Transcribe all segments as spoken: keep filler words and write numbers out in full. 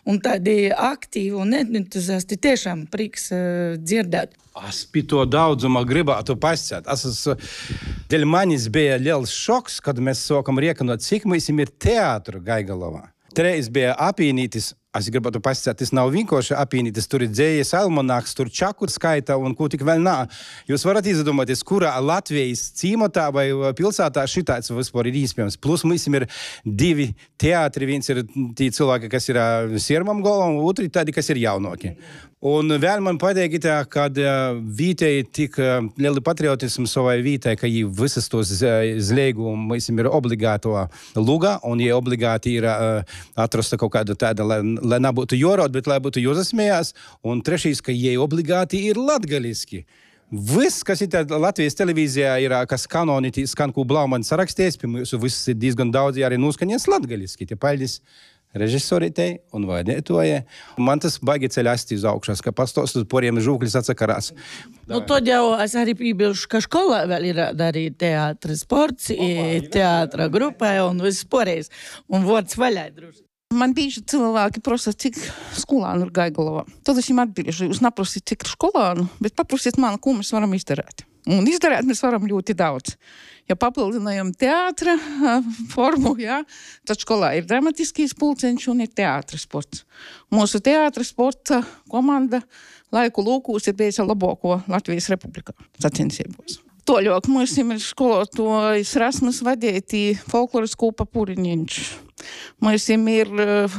un tādi aktīvi un entuziasti tiešām prieks uh, dzirdēt. Es pie to daudzuma gribētu pasciet. Es esmu, dēļ manis bija liels šoks, kad mēs sākam riekanot, cik mēs ir teātru Gaigalovā. Treis bija apīnītis. Es gribētu pasciet, tas nav vienkārši apīnītis, tur ir dzējas almanaks, tur čaku skaita un ko tik vēl nā. Jūs varat izdomāties, kurā Latvijas cīmotā vai pilsētā šitāds vispār ir īspējams. Plus mums ir divi teātri, viens ir tī cilvēki, kas ir sirmam golam, otri tādi, kas ir jaunāki. Un vēl man patīk tā, kad vītei tik lieli patriotismu savai vītei, ka jī visas tos zlēgumu mums ir obligāto lugā, un jī obligāti ir atrasta kaut kāda tāda, lai, lai nebūtu jorot, bet lai būtu jozasmējās. Un trešīs, ka jī obligāti ir latgaliski. Viss, kas ir Latvijas televīzijā, ir, kas kanoni, skan, ko Blaumanis sarakstījis, pie mūsu viss ir diezgan daudz, arī noskaņies latgaliski. Tie paldies režisoritei un vadētojai. Man tas baigi ceļ asti uz augšas, ka pastostus poriem žūklis atsakarās. Nu, to jau es arī piebilšu, ka skolā vēl ir arī teātra sports, teātra grupai un viss porējais. Un vārds vaļai, druži. Man bieži cilvēki prasa, cik skolānu ir Gaigalovā. Tad es viņam atbilžu, jūs neprasiet, cik ir skolānu, bet paprasiet man, ko mēs varam izdarīt. Un izdarīt mēs varam ļoti daudz. Ja papildinājam teātra formu, jā, tad skolā ir dramatiskīs pulceņš un ir teātra sports. Mūsu teātra sporta komanda laiku lūkūs ir bijusi labāko Latvijas Republikā sacensībos. Toļok mums ir skolotojs Rasmus vadētī folkloras kūpa Puriņiņš. Mums ir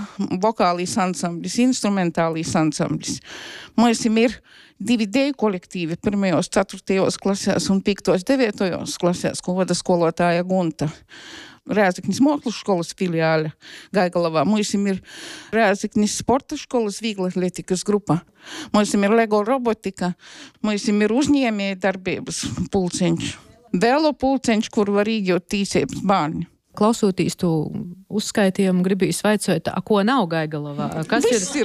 vokālīs ansamblis, instrumentālīs ansamblis. Mums ir divi deju kolektīvi pirmajos, ceturtajos klasēs un piektos, devietojos klasēs, ko vada skolotāja Gunta. Rēzeknis Mākslas skolas filiāle Gaigalovā. Mums ir Rēzeknis sporta skolas vieglatlētikas grupa. Mums ir Lego robotika. Mums ir uzņēmēja darbības pulceņš. Vēlo pulceņš, kur var iegūt tīsības bērni. Klausoties tu uzskaitījumu, gribīs vaicot, a, ko nav Gaigalovā? Kas Viss ir?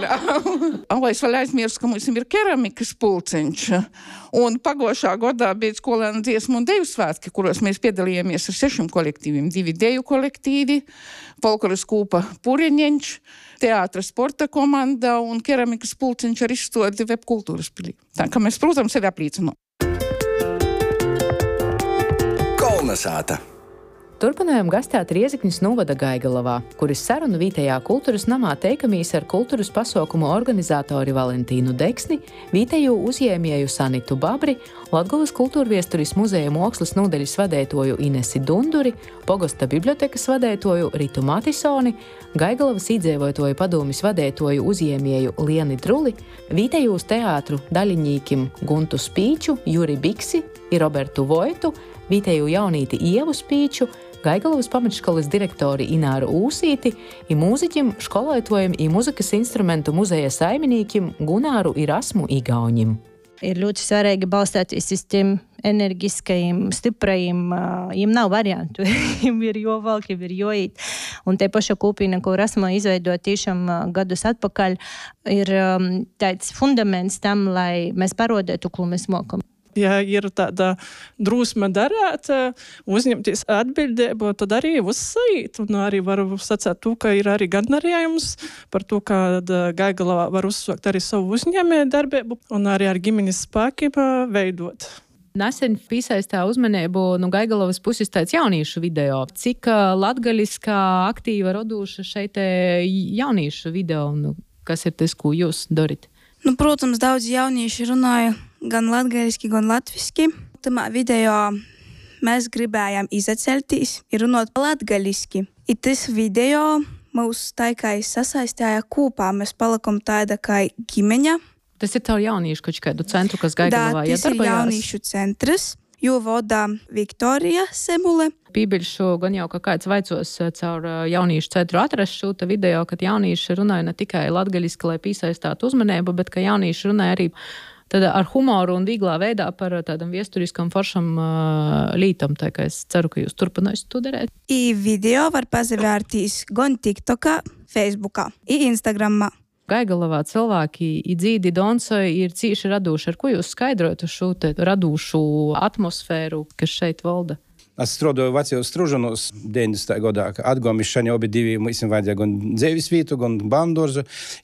ir. Es vēl aizmirstu, ka mums ir keramikas pulceņš. Un pagošā gadā bija skolēnu dziesmu un deju svētki, kuros mēs piedalījāmies ar sešiem kolektīviem. Divi deju kolektīvi, folkloras kūpa Puriņiņš, teātra sporta komanda un keramikas pulceņš ar izstādi Webkultūras pilī. Tā kā mēs, protams, sevi apliecinām. Kolnesāta. Turpinājām gastāt Rieziknis novada Gaigalovā, kuris sarunu Vītējā kultūras namā teikamīs ar kultūras pasaukumu organizatori Valentīnu Deksni, Vītēju uzņēmēju Sanitu Babri, Latgolas kultūrviesturis muzeja mākslas nodaļas vadētoju Inesi Dunduri, Pogosta bibliotekas vadētoju Ritu Matisoni, Gaigalovas iedzīvotāju padomes vadētoju uzņēmēju Lieni Druli, Vītējūs teātru daļinīkim Guntu Spīču, Juri Biksi i Robertu Vojtu, Vītēju jaunīti Ievu Spīču, Gaigalovas pamatškolas direktori Ināru Ūsīti i mūziķim, školētojam i muzikas instrumentu muzeja saimnīkim Gunāru i Rasmu Igauņim. Ir ļoti svarīgi balstāties uz tiem energiskajiem, stiprajiem, jiem nav variantu, jiem ir jovalk, jiem ir joīt. Un te paša kūpīna, ko Rasma izveidoja tiešām gadus atpakaļ, ir tāds fundaments tam, lai mēs parodētu, ko mēs mokam. Ja ir tāda drūsma darāt, uzņemties atbildību, tad arī uzsait. Un arī varu sacēt to, ka ir arī gandarījums par to, ka Gaigalovā var uzsākt arī savu uzņēmēju darbību un arī ar ģimenes spēkiem veidot. Nesen piesaistā uzmanību no Gaigalovas puses tāds jauniešu video. Cik latgaliskā aktīva rodūša šeit jauniešu video un kas ir tas, ko jūs darat? Nu, protams, daudz jaunieši runāja gan latgaliski, gan latviski. Tamā video mēs gribējām izaceļtīs ir runāt latgaliski. I tas video mūs taikai sasaistēja kopā. Mēs palikam tāda kā ģimeņa. Tas ir tavu jauniešu kaut kādu centru, kas Gaigalovā iedarbojās? Tā, tas ir jauniešu centrs, jo vada Viktorija Semule. Pībiļšu gan jau, ka kāds vaicos caur jauniešu centru atrast šo video, kad jaunieši runāja ne tikai latgaliski, lai piesaistātu uzmanību, bet ka jaunieši runāja arī tad ar humoru un vīglā veidā par tādam viesturiskam foršam uh, lītam. Tā kā es ceru, ka jūs turpināsiet to darīt. I video var pazavērtīs gan TikTokā, Facebookā, i Instagramā. Gaigalovā cilvēki i dzīdi doncoji ir cīši raduši. Ar ko jūs skaidrojat šo te radušu atmosfēru, kas šeit valda? Es strādāju vecajos Stružanos deviņdesmitajā gadā, ka atgomišana obi divi mums vajadzēja gan dzīves vietu, gan bandorzu.